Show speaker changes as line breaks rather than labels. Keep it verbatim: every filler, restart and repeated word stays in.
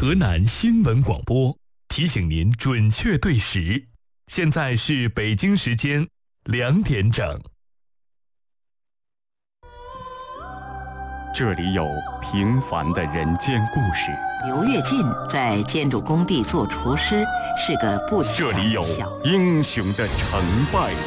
河南新闻广播提醒您准确对时，现在是北京时间两点整。
这里有平凡的人间故事。
刘跃进在建筑工地做厨师，是个不起眼的小。
这里有英雄的成败